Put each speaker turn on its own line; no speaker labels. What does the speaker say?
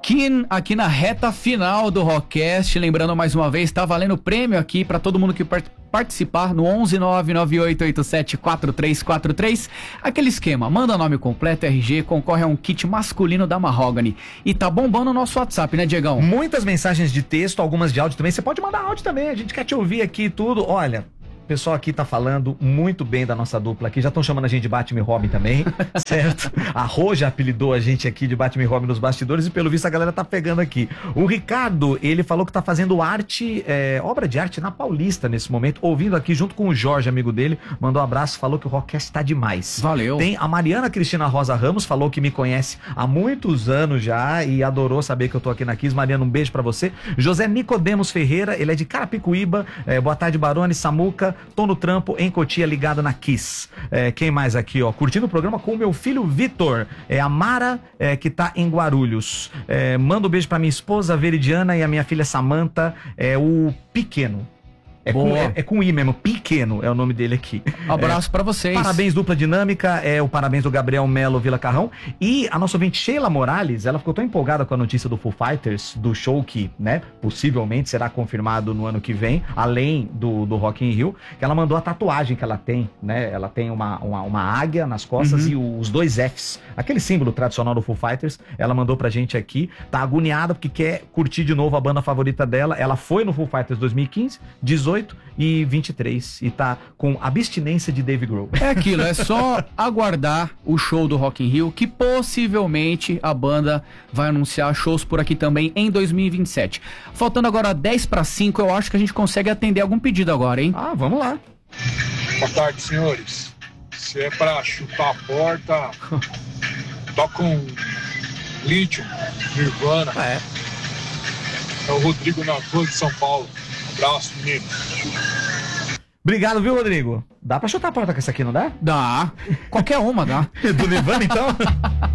aqui na reta final do Rockcast. Lembrando mais uma vez, tá valendo prêmio aqui pra todo mundo que participar no 11998874343. Aquele esquema, manda nome completo, RG, concorre a um kit masculino da Mahogany. E tá bombando o nosso WhatsApp, né, Diegão?
Muitas mensagens de texto, algumas de áudio também. Você pode mandar áudio também, a gente quer te ouvir aqui e tudo. Olha, o pessoal aqui tá falando muito bem da nossa dupla aqui, já estão chamando a gente de Batman e Robin também, certo? A Rô já apelidou a gente aqui de Batman e Robin nos bastidores e pelo visto a galera tá pegando aqui. O Ricardo, ele falou que tá fazendo arte, obra de arte na Paulista nesse momento, ouvindo aqui junto com o Jorge, amigo dele, mandou um abraço, falou que o Rockcast tá demais.
Valeu.
Tem a Mariana Cristina Rosa Ramos, falou que me conhece há muitos anos já e adorou saber que eu tô aqui na Kiss. Mariana, um beijo pra você. José Nicodemos Ferreira, ele é de Carapicuíba, boa tarde Barone, Samuca, tô no trampo em Cotia, ligado na Kiss. Quem mais aqui, ó? Curtindo o programa com o meu filho Vitor. A Mara, que tá em Guarulhos. Manda um beijo pra minha esposa Veridiana e a minha filha Samanta. O Pequeno. É com I mesmo, Pequeno é o nome dele aqui.
Abraço pra vocês.
Parabéns, dupla dinâmica, o parabéns do Gabriel Melo Vila Carrão. E a nossa ouvinte Sheila Morales, ela ficou tão empolgada com a notícia do Foo Fighters, do show que, né, possivelmente será confirmado no ano que vem, além do Rock in Rio, que ela mandou a tatuagem que ela tem, né? Ela tem uma águia nas costas e os dois Fs, aquele símbolo tradicional do Foo Fighters, ela mandou pra gente aqui, tá agoniada porque quer curtir de novo a banda favorita dela. Ela foi no Foo Fighters 2015, 18 e 23 e tá com abstinência de Dave Grohl.
É aquilo, é só aguardar o show do Rock in Rio, que possivelmente a banda vai anunciar shows por aqui também em 2027. Faltando agora 10:05, eu acho que a gente consegue atender algum pedido agora, hein?
Vamos lá.
Boa tarde, senhores. Se é pra chutar a porta, toca um Lítio, Nirvana. É o Rodrigo na Rua de São Paulo. Abraço, menino.
Obrigado, viu, Rodrigo? Dá pra chutar a porta com essa aqui, não dá?
Dá. Qualquer uma dá.
Do Nirvana, então?